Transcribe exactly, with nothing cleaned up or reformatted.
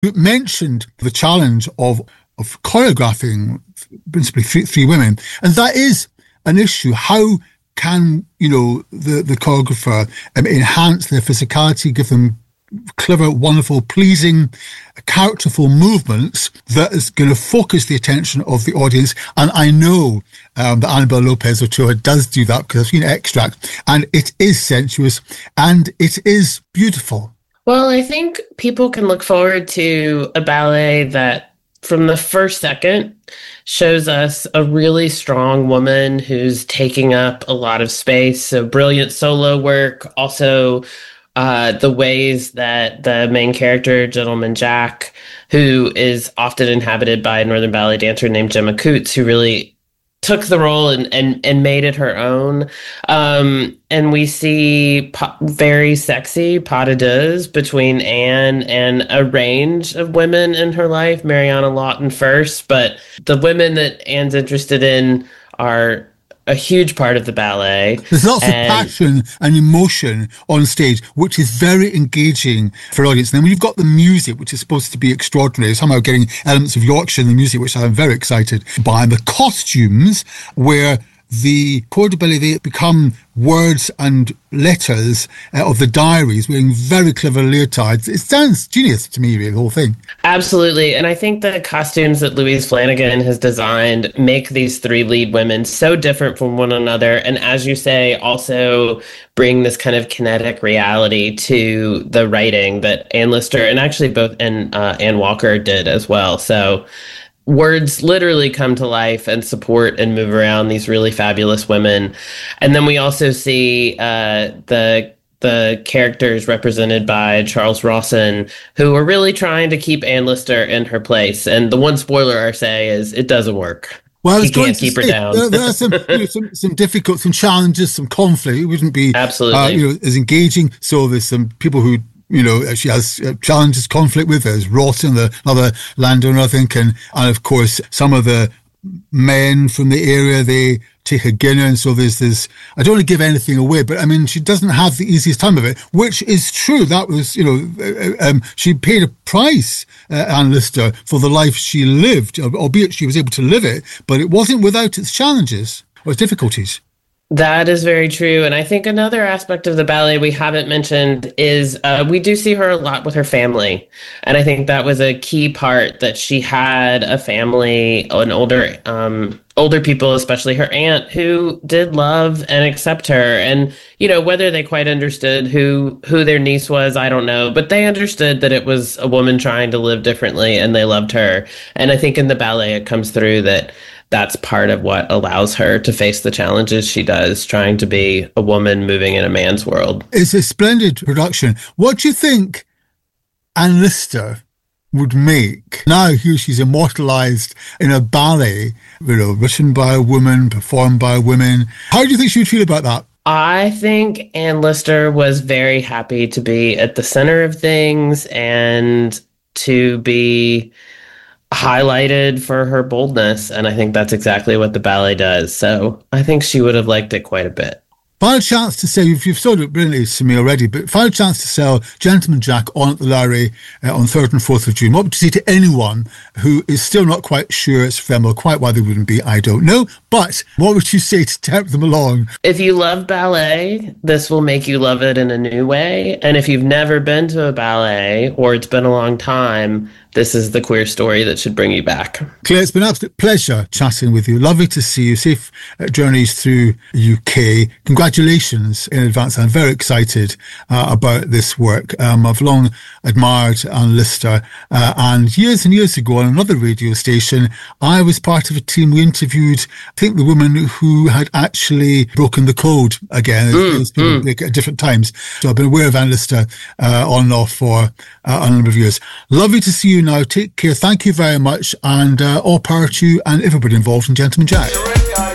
You mentioned the challenge of, of choreographing principally three, three women, and that is an issue. How can, you know, the, the choreographer um, enhance their physicality, give them clever, wonderful, pleasing, characterful movements that is going to focus the attention of the audience? And I know um, that Annabelle Lopez Ochoa does do that, because I've seen Extract, and it is sensuous and it is beautiful. Well, I think people can look forward to a ballet that from the first second shows us a really strong woman who's taking up a lot of space. So brilliant solo work. Also, uh, the ways that the main character, Gentleman Jack, who is often inhabited by a Northern Ballet dancer named Gemma Coots, who really took the role and, and, and made it her own. Um, and we see po- very sexy pas de deux between Anne and a range of women in her life, Mariana Lawton first. But the women that Anne's interested in are a huge part of the ballet. There's lots and of passion and emotion on stage, which is very engaging for audience. And then when you've got the music, which is supposed to be extraordinary, somehow getting elements of Yorkshire in the music, which I'm very excited by, and the costumes, where the corps de ballet, they become words and letters uh, of the diaries, wearing very clever leotards. It sounds genius to me, really, the whole thing. Absolutely. And I think the costumes that Louise Flanagan has designed make these three lead women so different from one another. And as you say, also bring this kind of kinetic reality to the writing that Anne Lister and actually both and uh, Anne Walker did as well. So words literally come to life and support and move around these really fabulous women. And then we also see uh, the the characters represented by Charles Rawson, who are really trying to keep Anne Lister in her place. And the one spoiler I say is it doesn't work. Well, I was he going can't to keep say, her down. There, there are some, you know, some, some difficult, some challenges, some conflict. It wouldn't be Absolutely. Uh, you know, as engaging. So there's some people who, you know, she has uh, challenges, conflict with. There's Rawson, the another landowner, I think, and, and of course some of the men from the area, they take a guinea, and so there's this, I don't want to give anything away, but I mean, she doesn't have the easiest time of it, which is true. That was, you know, um, she paid a price, uh, Anne Lister, for the life she lived, albeit she was able to live it, but it wasn't without its challenges or its difficulties. That is very true. And I think another aspect of the ballet we haven't mentioned is uh, we do see her a lot with her family. And I think that was a key part, that she had a family, an older, um, older people, especially her aunt, who did love and accept her. And, you know, whether they quite understood who, who their niece was, I don't know, but they understood that it was a woman trying to live differently and they loved her. And I think in the ballet, it comes through that that's part of what allows her to face the challenges she does, trying to be a woman moving in a man's world. It's a splendid production. What do you think Anne Lister would make now here she's immortalised in a ballet, you know, written by a woman, performed by women? How do you think she would feel about that? I think Anne Lister was very happy to be at the center of things and to be highlighted for her boldness, and I think that's exactly what the ballet does. So I think she would have liked it quite a bit. Final chance to sell, you've, you've sold it brilliantly to me already, but final chance to sell Gentleman Jack on at the Lowry uh, on third and fourth of June. What would you say to anyone who is still not quite sure it's for them, or quite why they wouldn't be, I don't know, but what would you say to tempt them along? If you love ballet, this will make you love it in a new way. And if you've never been to a ballet, or it's been a long time, this is the queer story that should bring you back. Claire, it's been an absolute pleasure chatting with you. Lovely to see you. Safe uh, journeys through the U K. Congratulations in advance. I'm very excited uh, about this work. Um, I've long admired Anne Lister, uh, and years and years ago on another radio station, I was part of a team. We interviewed, I think, the woman who had actually broken the code again. Mm, it was mm. at different times. So I've been aware of Anne Lister uh, on and off for uh, a number of years. Lovely to see you now. Take care. Thank you very much, and uh, all power to you and everybody involved in Gentleman Jack.